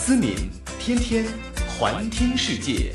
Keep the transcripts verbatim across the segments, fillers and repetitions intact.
思敏，天天环听世界。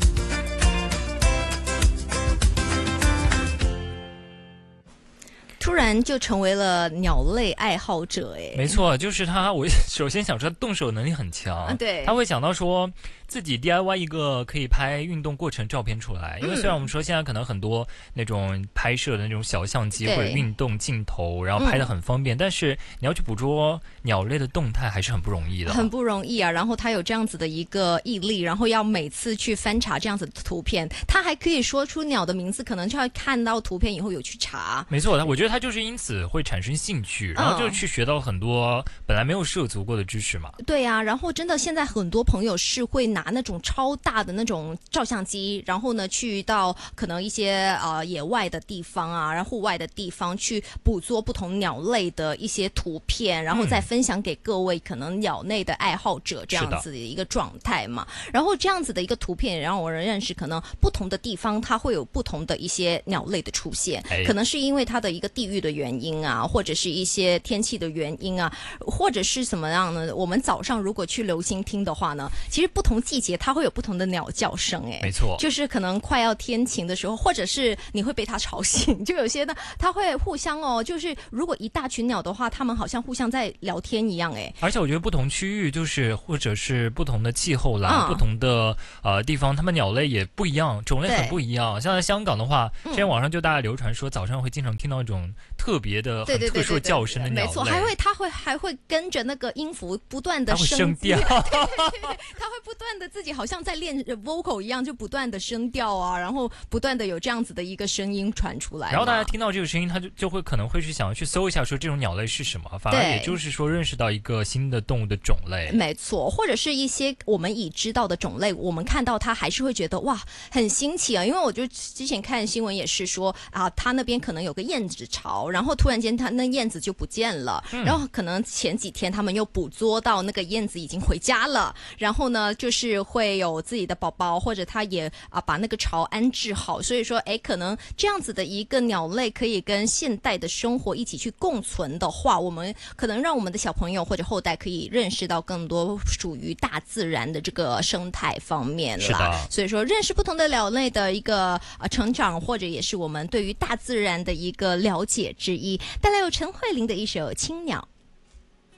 突然就成为了鸟类爱好者，哎， 没错，就是他。我首先想说，他动手能力很强， 啊、对， 他会想到说自己 D I Y 一个可以拍运动过程照片出来。因为虽然我们说现在可能很多那种拍摄的那种小相机或者运动镜头，然后拍得很方便，嗯、但是你要去捕捉鸟类的动态还是很不容易的， 很不容易啊。然后他有这样子的一个毅力，然后要每次去翻查这样子的图片，他还可以说出鸟的名字，可能就要看到图片以后有去查。 没错，我觉得他就是因此会产生兴趣，然后就去学到很多本来没有涉足过的知识嘛。 对啊，然后真的现在很多朋友是会拿那种超大的那种照相机，然后呢去到可能一些呃野外的地方啊，然后户外的地方去捕捉不同鸟类的一些图片，然后再分享给各位可能鸟类的爱好者这样子的一个状态嘛。然后这样子的一个图片让我认识可能不同的地方它会有不同的一些鸟类的出现，可能是因为它的一个地域的原因啊，或者是一些天气的原因啊，或者是什么样呢？我们早上如果去流星厅的话呢，其实不同季节它会有不同的鸟叫声，哎， 没错， 就是可能快要天晴的时候，或者是你会被它吵醒，就有些呢，它会互相哦，就是如果一大群鸟的话，它们好像互相在聊天一样，哎， 而且我觉得不同区域就是或者是不同的气候啦，嗯、不同的呃地方，它们鸟类也不一样，种类很不一样。像在香港的话，之前网上就大家流传说，早上会经常听到一种特别的、很特殊的叫声的鸟类， 没错，还会它会还会跟着那个音符不断的升声调， 对对对，它会不断的自己好像在练 vocal 一样，就不断的声调啊，然后不断的有这样子的一个声音传出来。 然后大家听到这个声音，他就就会可能会去想要去搜一下，说这种鸟类是什么，反而也就是说认识到一个新的动物的种类。 没错，或者是一些我们已知道的种类，我们看到它还是会觉得哇很新奇啊。因为我就之前看新闻也是说啊，它那边可能有个燕子巢，然后突然间它那燕子就不见了，嗯、然后可能前几天他们又捕捉到那个燕子已经回家了，然后呢就是会有自己的宝宝，或者它也啊把那个巢安置好，所以说哎，可能这样子的一个鸟类可以跟现代的生活一起去共存的话，我们可能让我们的小朋友或者后代可以认识到更多属于大自然的这个生态方面啦。所以说认识不同的鸟类的一个呃成长，或者也是我们对于大自然的一个了解之一。带来有陈慧琳的一首《青鸟》。